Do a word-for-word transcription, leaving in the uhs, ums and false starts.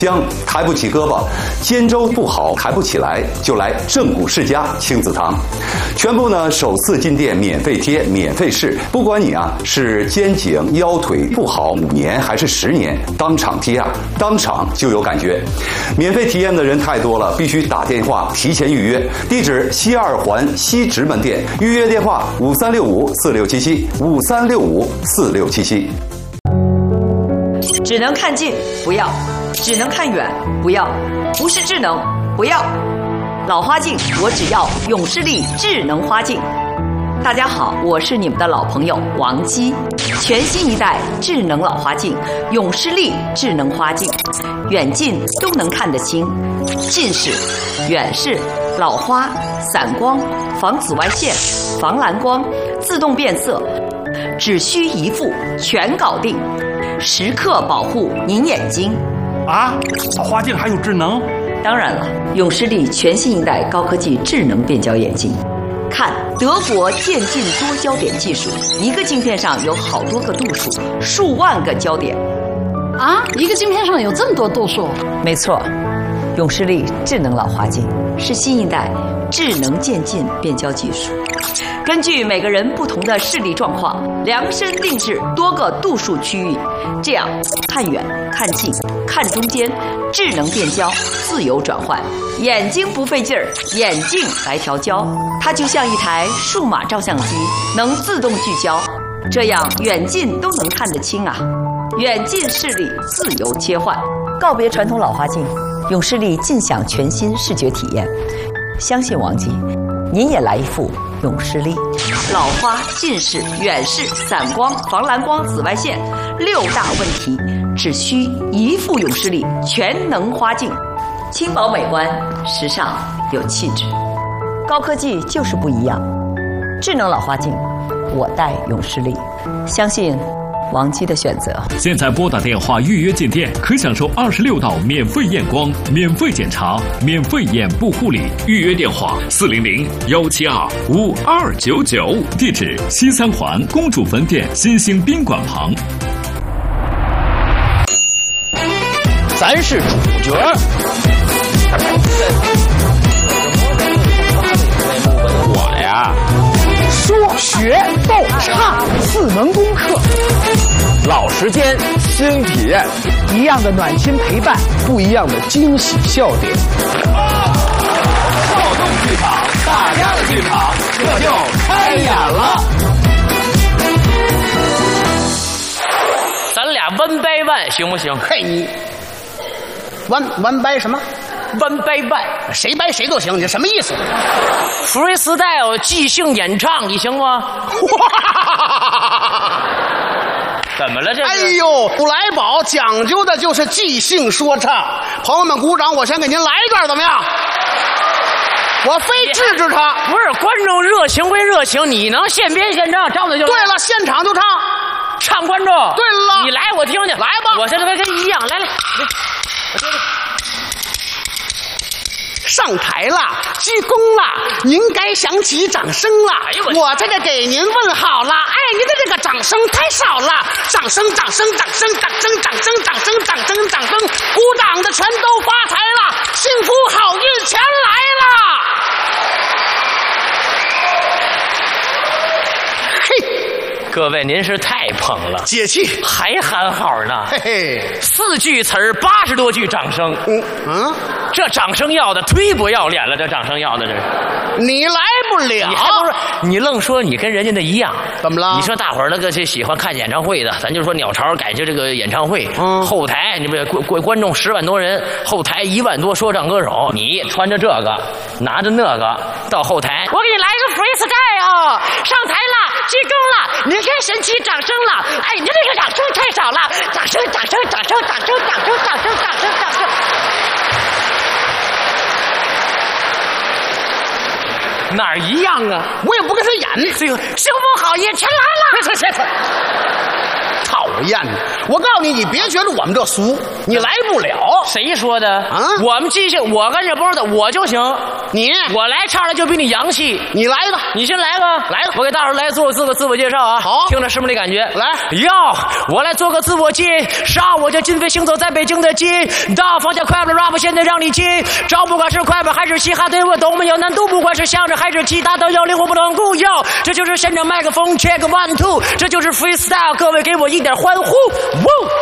姜抬不起胳膊，肩周不好抬不起来，就来正骨世家亲子堂，全部呢首次进店免费贴免费试，不管你啊是肩颈腰腿不好五年还是十年，当场贴啊，当场就有感觉。免费体验的人太多了，必须打电话提前预约。地址西二环西直门店，预约电话五三六五四六七七五三六五四六七七。 只能看近不要，只能看远不要，不是智能不要。老花镜我只要永视力智能花镜。大家好，我是你们的老朋友王姬。全新一代智能老花镜永视力智能花镜，远近都能看得清，近视、远视、老花、散光、防紫外线、防蓝光、自动变色，只需一副全搞定，时刻保护您眼睛。 啊，老花镜还有智能？ 当然了，永视力全新一代高科技智能变焦眼镜。看德国渐进多焦点技术，一个镜片上有好多个度数，数万个焦点。 啊，一个镜片上有这么多度数？ 没错，永视力智能老花镜是新一代智能渐进变焦技术，根据每个人不同的视力状况，量身定制多个度数区域，这样看远、看近、看中间，智能变焦，自由转换，眼睛不费劲儿，眼镜来调焦，它就像一台数码照相机，能自动聚焦，这样远近都能看得清啊！远近视力自由切换，告别传统老花镜，永视力尽享全新视觉体验。相信王姬，您也来一副永视力。老花、近视、远视、散光、防蓝光、紫外线六大问题，只需一副永视力全能花镜，轻薄美观，时尚有气质。高科技就是不一样，智能老花镜，我戴永视力，相信王姬的选择。 现在拨打电话预约进店，可享受二十六道免费验光、免费检查、免费眼部护理。预约电话：四零零幺七二五二九九。地址：西三环公主坟店新兴宾馆旁。 咱是主角。我呀，说学逗唱四门功课，老时间新体验，一样的暖心陪伴，不一样的惊喜笑点。躁动剧场，大家的剧场，这就开演了。 咱俩 one by one 行不行？ 嘿，你 one one by 什么 one by one， 谁掰谁都行，你什么意思 ？freestyle 即兴演唱，你行吗？怎么了这？ 哎呦，布莱堡讲究的就是即兴说唱。朋友们鼓掌，我先给您来一段，怎么样？我非制止他。 不是，观众热情归热情，你能现编现唱，张嘴就来。 对了，现场就唱， 唱观众。 对了， 你来，我听听。 来吧， 我这跟跟一样，来来，我听听。 上台了，鞠躬了，您该响起掌声了。哎呦，我这个给您问好了。哎，您的这个掌声太少了，掌声，掌声，掌声，掌声，掌声，掌声，掌声，掌声，鼓掌的全都发财了，幸福好运全来了。嘿， 各位，您是太捧了， 解气， 还喊好呢。 嘿嘿， 四句词儿，八十多句掌声。 嗯嗯， 这掌声要的忒不要脸了，这掌声要的这是。 你来不了， 你还不是你愣说你跟人家的一样？ 怎么了？ 你说大伙儿那个就喜欢看演唱会的，咱就说鸟巢改就这个演唱会，嗯，后台你不观观观众十万多人，后台一万多说唱歌手，你穿着这个，拿着那个到后台，我给你来个 freestyle， 上台了，鞠躬了，您该神奇掌声了。哎，您这个掌声太少了，掌声，掌声，掌声，掌声，掌声，掌声，掌声，掌声。哪儿一样啊？ 我也不跟他演。 最后，幸福好运全来了。 这这这，讨厌！我告诉你，你别觉得我们这俗，你来不了。 谁说的？ 啊我们即兴，我跟这包的我就行。 你我来唱的就比你洋气。 你来吧， 你先来吧， 来吧我给大伙儿来做个自个自我介绍啊。 好听着是不是那感觉？ 来哟，我来做个自我介绍，我叫金飞，行走在北京的街道，放下快乐 rap， 现在让你接招，不管是快板还是嘻哈，对我都没有难度，不管是相声还是其他，都要灵活不能固要。这就是现场麦克风 check one two， 这就是 freestyle， 各位给我一点欢呼，哇！